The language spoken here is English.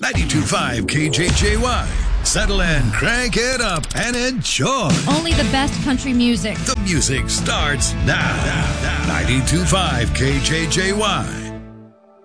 92.5 KJJY. Settle in, crank it up, and enjoy. Only the best country music. The music starts now. 92.5 KJJY.